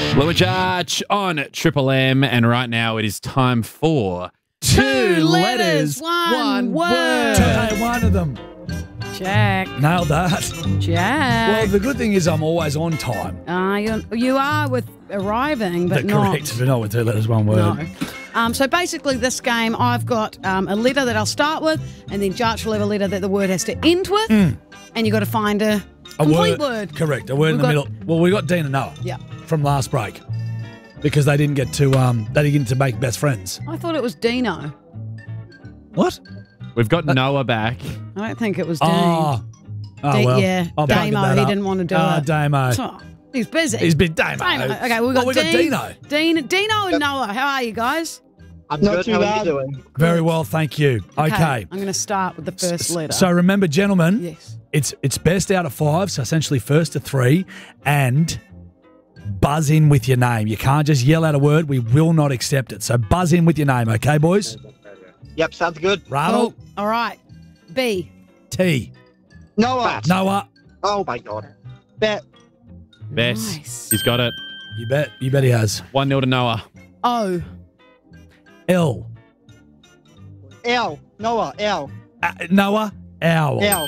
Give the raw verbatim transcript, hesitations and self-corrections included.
Louis Arch on Triple M, and right now it is time for Two letters, one word. Today, one of them. Jack. Nailed that. Jack. Well, the good thing is I'm always on time. Uh, you, you are with arriving, but But not. correct, but not with two letters, one word. No. Um, so basically, this game, I've got um, a letter that I'll start with, and then Jarch will have a letter that the word has to end with, and you've got to find a, A complete word. Correct, a word in We've the got- middle. Well, we got Dean and Noah Yeah. from last break because they didn't get to um they didn't get to make best friends. I thought it was Dino. What? We've got Noah back. I don't think it was Dean. Oh, oh D- well. yeah, I'll bucket Damo, that he up. didn't want to do Ah, it. Damo. Oh, he's busy. He's been Damo. Dino. Okay, we've got, Oh, we got Dean, Dino. Dean, Dino and Noah. How are you guys? I'm Not good. too How are bad. you doing? Very well, thank you. Okay. I'm going to start with the first letter. So remember, gentlemen, yes. it's it's best out of five, so essentially first to three, and buzz in with your name. You can't just yell out a word. We will not accept it. So buzz in with your name, okay, boys? Yep, sounds good. Rattle. Cool. All right. B. T. Noah. Bat. Noah. Oh my god. Bet. Bess. Nice. He's got it. You bet. You bet he has. one nil to Noah. O. L. L. Noah. L. Uh, Noah. Owl. L.